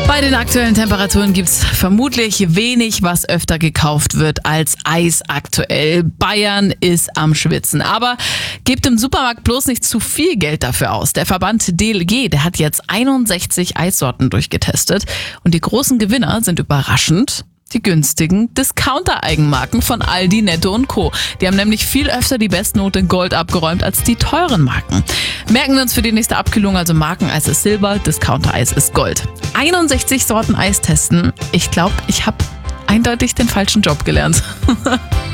Bei den aktuellen Temperaturen gibt's vermutlich wenig, was öfter gekauft wird als Eis aktuell. Bayern ist am Schwitzen. Aber gebt im Supermarkt bloß nicht zu viel Geld dafür aus. Der Verband DLG, der hat jetzt 61 Eissorten durchgetestet. Und die großen Gewinner sind überraschend die günstigen Discounter-Eigenmarken von Aldi, Netto und Co. Die haben nämlich viel öfter die Bestnote Gold abgeräumt als die teuren Marken. Merken wir uns für die nächste Abkühlung, also Markeneis ist Silber, Discounter-Eis ist Gold. 61 Sorten Eis testen. Ich glaube, ich habe eindeutig den falschen Job gelernt.